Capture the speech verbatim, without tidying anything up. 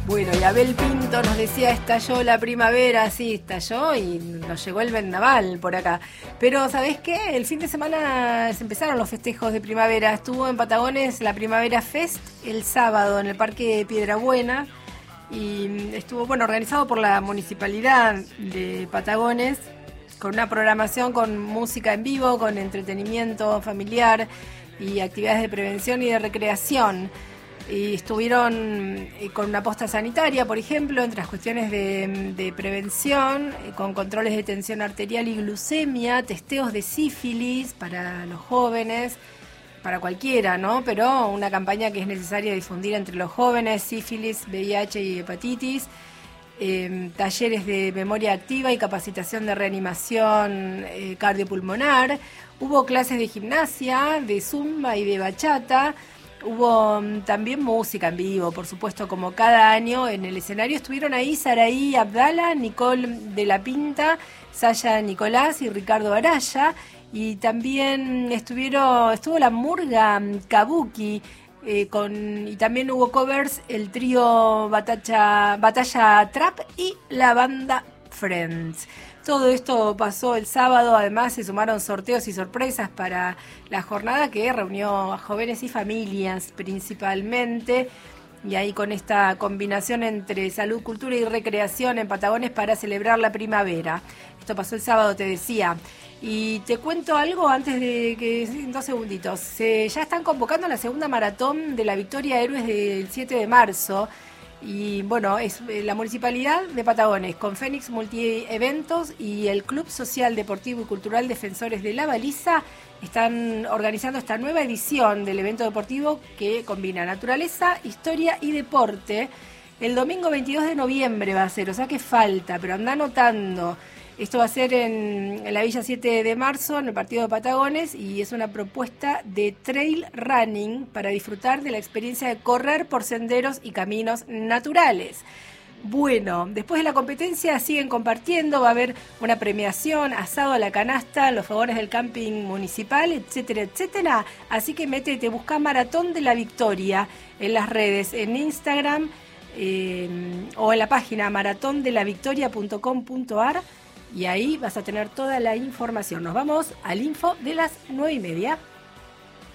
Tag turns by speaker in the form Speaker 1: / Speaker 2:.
Speaker 1: Bueno, y Abel Pinto nos decía, estalló la primavera, sí, estalló y nos llegó el vendaval por acá. Pero, ¿sabés qué? El fin de semana se empezaron los festejos de primavera. Estuvo en Patagones la Primavera Fest el sábado en el Parque Piedrabuena y estuvo, bueno, organizado por la Municipalidad de Patagones con una programación con música en vivo, con entretenimiento familiar y actividades de prevención y de recreación. Y estuvieron con una posta sanitaria, por ejemplo, entre las cuestiones de, de prevención, con controles de tensión arterial y glucemia, testeos de sífilis para los jóvenes, para cualquiera, ¿no? Pero una campaña que es necesaria difundir entre los jóvenes, sífilis, V I H y hepatitis, eh, talleres de memoria activa y capacitación de reanimación eh, cardiopulmonar, hubo clases de gimnasia, de zumba y de bachata. Hubo um, también música en vivo, por supuesto, como cada año. En el escenario estuvieron ahí Saraí Abdala, Nicole de la Pinta, Saya Nicolás y Ricardo Araya. Y también estuvieron, estuvo la Murga Kabuki, eh, con, y también hubo covers, el trío Batalla, Batalla Trap y la banda Friends. Todo esto pasó el sábado, además se sumaron sorteos y sorpresas para la jornada que reunió a jóvenes y familias principalmente, y ahí con esta combinación entre salud, cultura y recreación en Patagones para celebrar la primavera. Esto pasó el sábado, te decía. Y te cuento algo antes de que, en dos segunditos, se, ya están convocando la segunda maratón de la Victoria Héroes del siete de marzo. Y bueno, es la Municipalidad de Patagones con Fénix Multieventos y el Club Social Deportivo y Cultural Defensores de la Baliza están organizando esta nueva edición del evento deportivo que combina naturaleza, historia y deporte. El domingo veintidós de noviembre va a ser, o sea que falta, pero anda anotando. Esto va a ser en, en la Villa siete de marzo, en el partido de Patagones, y es una propuesta de trail running para disfrutar de la experiencia de correr por senderos y caminos naturales. Bueno, después de la competencia siguen compartiendo, va a haber una premiación, asado a la canasta, los favores del camping municipal, etcétera, etcétera. Así que métete, busca Maratón de la Victoria en las redes, en Instagram eh, o en la página maratón de la victoria punto com punto ar. Y ahí vas a tener toda la información. Nos vamos al info de las nueve y media.